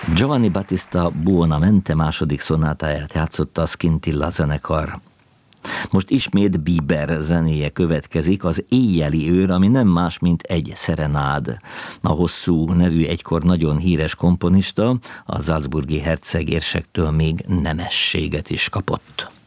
Giovanni Battista Buonamente második szonátáját játszotta a Scintilla zenekar. Most ismét Bieber zenéje következik, az Éjjeli őr, ami nem más, mint egy szerenád. A Hosszú nevű egykor nagyon híres komponista a salzburgi herceg érsektől még nemességet is kapott.